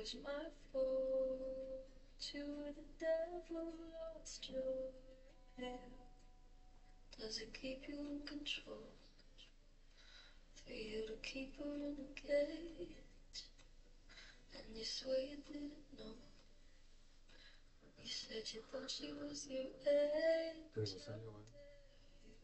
was my fault. To the devil, lost your pail. Does it keep you in control? For you to keep her in a cage, and you swear you didn't know. You said you thought she was your age.